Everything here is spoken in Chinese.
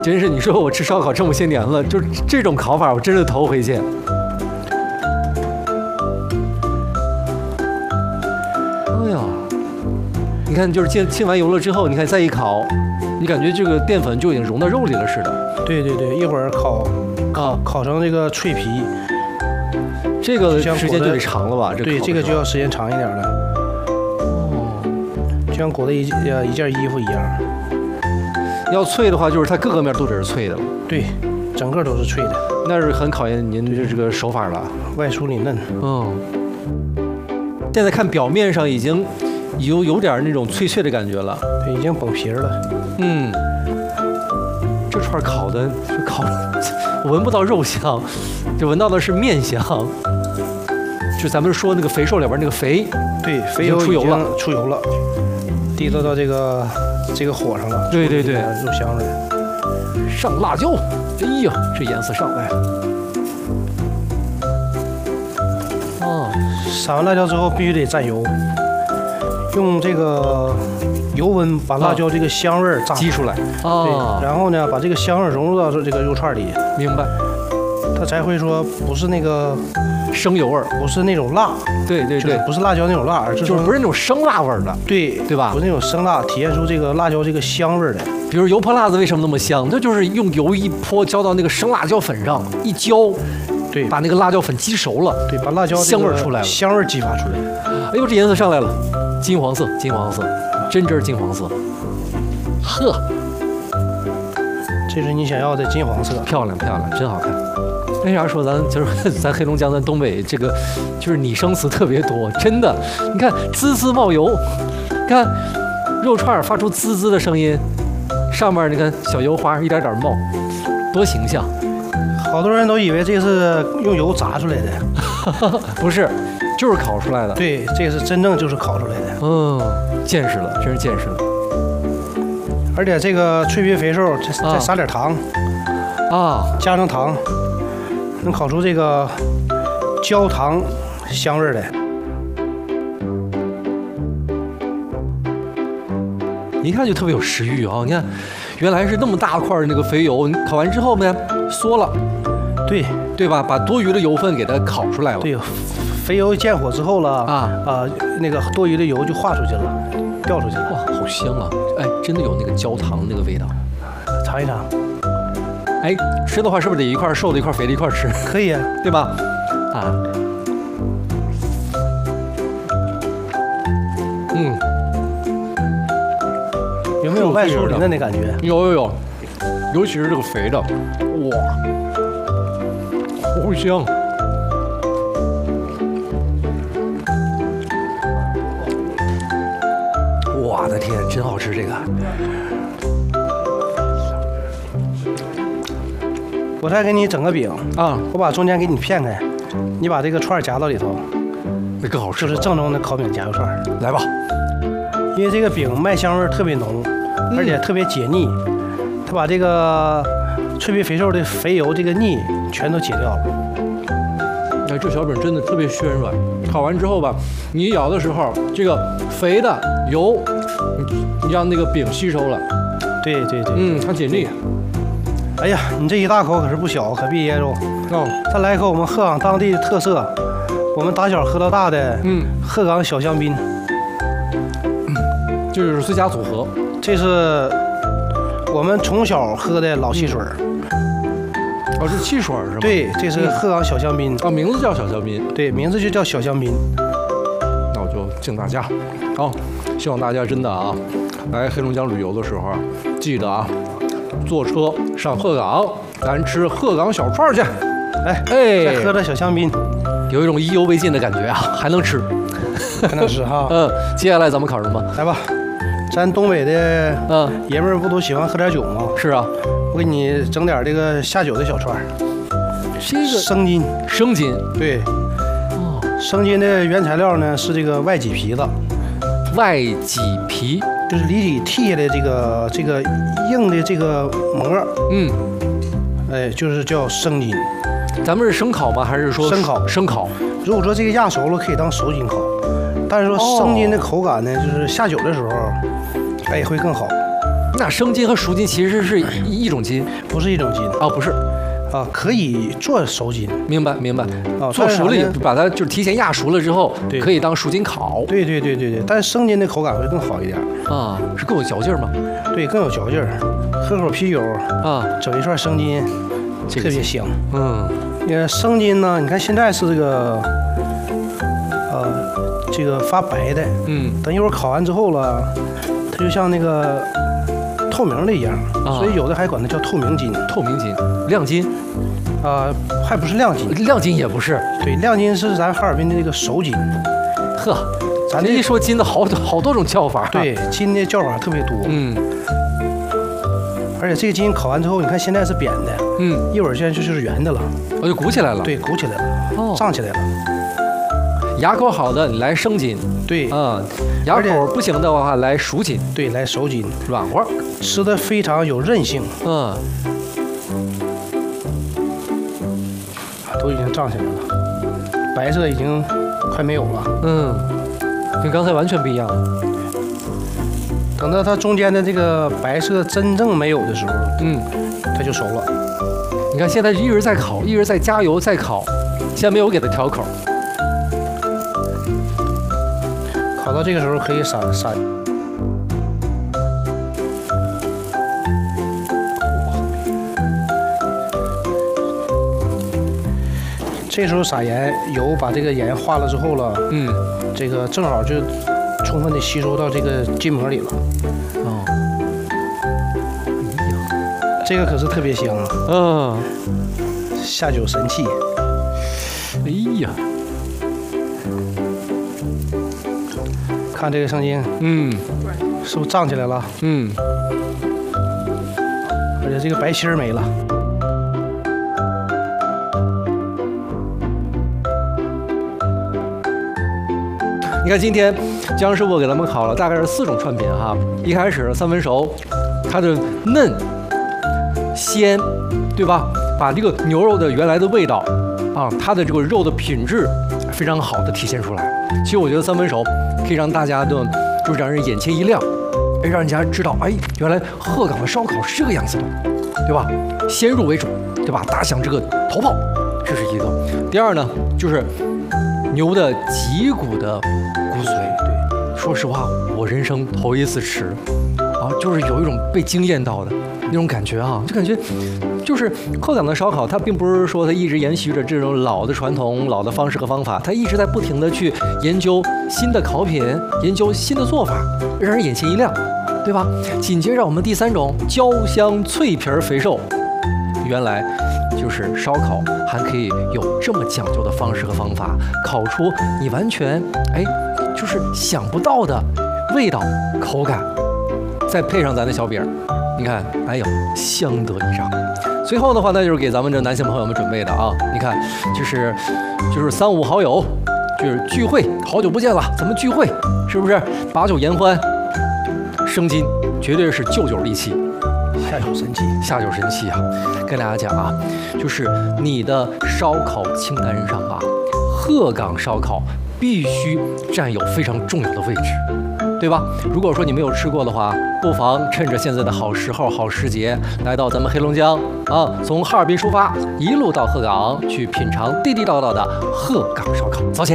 真是你说我吃烧烤这么些年了，就这种烤法我真是头回见。哎呀，你看就是浸完油了之后，你看再一烤，你感觉这个淀粉就已经融到肉里了似的。 对对对，一会儿烤成这个脆皮， 这个时间就得长了吧？ 对，这个就要时间长一点了。 哦， 就像裹的一件衣服一样。 要脆的话，就是它各个面都得是脆的。 对，整个都是脆的。 那是很考验您的这个手法了。 外酥里嫩。 嗯。现在看表面上已经有点那种脆脆的感觉了。 对，已经崩皮了。 嗯。这串烤的，我闻不到肉香，就闻到的是面香。就咱们说那个肥瘦里边那个肥。对， 肥油出油了，出油了，滴到这个火上了。 对对对， 肉香味。 上辣椒，哎呀，这颜色上来。哦， 撒完辣椒之后必须得蘸油，用这个油温把辣椒这个香味炸激出来。啊， 对，然后呢，把这个香味融入到这个肉串里。 明白。 它才会说不是那个生油味儿， 不是那种辣。对对对，不是辣椒那种辣，而是就是不是那种生辣味儿的。对吧？ 不是那种生辣，体现出这个辣椒这个香味儿来。 比如油泼辣子为什么那么香？这就是用油一泼浇到那个生辣椒粉上，一浇， 对， 把那个辣椒粉激熟了， 对，把辣椒香味儿出来了， 香味儿激发出来。 哎呦，这颜色上来了，金黄色，金黄色，真真金黄色。呵， 这是你想要的金黄色， 漂亮漂亮，真好看。为啥说咱黑龙江咱东北这个就是拟声词特别多，真的，你看滋滋冒油，看肉串发出滋滋的声音，上面你看小油花一点点冒，多形象。 好多人都以为这是用油炸出来的， 不是，就是烤出来的。 对，这是真正就是烤出来的。 嗯，见识了，真是见识了。 而且这个脆皮肥瘦再撒点糖啊， 加上糖。能烤出这个焦糖香味来， 一看就特别有食欲啊！你看，原来是那么大块那个肥油，你烤完之后呢，缩了，对吧？把多余的油分给它烤出来了。 对，肥油见火之后了那个多余的油就化出去了，掉出去了。 哇，好香啊！哎，真的有那个焦糖那个味道。 尝一尝。 哎，吃的话是不是得一块瘦的一块肥的一块吃？ 可以啊， 对吧？啊， 有没有外酥里嫩的感觉？ 有，尤其是这个肥的，哇，好香！我的天，真好吃这个。 我再给你整个饼啊， 我把中间给你片开，你把这个串夹到里头， 那更好吃。 就是正宗的烤饼夹肉串。 来吧， 因为这个饼麦香味特别浓，而且特别解腻，它把这个脆皮肥瘦的肥油这个腻全都解掉了。 哎，这小饼真的特别暄软，烤完之后吧，你咬的时候，这个肥的油，你让那个饼吸收了。 对， 它解腻。 哎呀，你这一大口可是不小，可别噎着。再来一口我们鹤岗当地的特色，我们打小喝到大的，鹤岗小香槟， 这就是最佳组合。 这是我们从小喝的老汽水。 哦，是汽水是吧？ 对，这是鹤岗小香槟。 啊，名字叫小香槟。 对，名字就叫小香槟。 那我就敬大家。好，希望大家真的啊，来黑龙江旅游的时候啊，记得啊。坐车上鹤岗，咱吃鹤岗小串去。 再喝点小香槟， 有一种意犹未尽的感觉啊，还能吃， 还能吃哈。 接下来咱们烤什么？ 来吧，咱东北的爷们儿不都喜欢喝点酒吗？ 是啊， 我给你整点这个下酒的小串。 是一个生筋。 生筋。 对。生筋的原材料呢是这个外脊皮子。 外脊皮。 就是里脊剔下来这个硬的这个膜，就是叫生筋。 咱们是生烤吗？还是说生烤？ 如果说这个压熟了，可以当熟筋烤。但是说生筋的口感呢，就是下酒的时候，会更好。 那生筋和熟筋其实是一种筋不是一种筋啊？不是啊，可以做熟筋。 明白明白。 啊， 做熟了也把它就是提前压熟了之后，可以当熟筋烤。 对，但是生筋的口感会更好一点啊，是更有嚼劲吗？ 对，更有嚼劲儿。喝口啤酒啊，整一串生筋，特别香。生筋呢，你看现在是这个发白的，等一会儿烤完之后了，它就像那个透明的一样，所以有的还管它叫透明筋。 透明筋、亮筋， 还不是亮筋， 亮筋也不是。对， 亮筋是咱哈尔滨的这个熟筋。 呵，咱这一说筋的好多种叫法。 对，筋的叫法特别多。而且这个筋烤完之后，你看现在是扁的，一会儿现在就是圆的了， 就鼓起来了。 对，鼓起来了，胀起来了。 牙口好的你来生筋， 对， 牙口不行的话来熟筋， 对，来熟筋， 软和， 吃的非常有韧性。都已经胀起来了，白色已经快没有了。 跟刚才完全不一样。 等到它中间的这个白色真正没有的时候，它就熟了。 你看现在一直在烤，一直在加油在烤，现在没有给它调口。 烤到这个时候可以撒。这时候撒盐，油把这个盐化了之后了，这个正好就充分的吸收到这个筋膜里了。这个可是特别香啊！下酒神器。 哎呀， 看这个生筋，是不是胀起来了？而且这个白心儿没了。 你看今天姜师傅给咱们烤了大概是4种串品哈。一开始3分熟，它的嫩、鲜，对吧？把这个牛肉的原来的味道它的这个肉的品质非常好的体现出来。其实我觉得3分熟可以让大家的就让人眼前一亮，让人家知道，原来鹤岗的烧烤是这个样子的，对吧？先入为主，对吧？打响这个头炮，这是一个。第二呢，就是牛的脊骨的骨髓。对，说实话，我人生头一次吃，就是有一种被惊艳到的那种感觉就感觉就是鹤岗的烧烤，它并不是说它一直延续着这种老的传统、老的方式和方法，它一直在不停的去研究新的烤品，研究新的做法，让人眼前一亮，对吧？紧接着我们第3种焦香脆皮肥瘦，原来就是烧烤还可以有这么讲究的方式和方法，烤出你完全就是想不到的味道口感，再配上咱的小饼，你看，相得益彰。最后的话呢，就是给咱们这男性朋友们准备的你看，就是3、5好友，就是聚会，好久不见了，咱们聚会，是不是？把酒言欢，生筋绝对是救酒利器。 下酒神器， 下酒神器跟大家讲就是你的烧烤清单上鹤岗烧烤必须占有非常重要的位置，对吧？如果说你没有吃过的话，不妨趁着现在的好时候、好时节，来到咱们黑龙江从哈尔滨出发，一路到鹤岗去品尝地地道道的鹤岗烧烤。早起。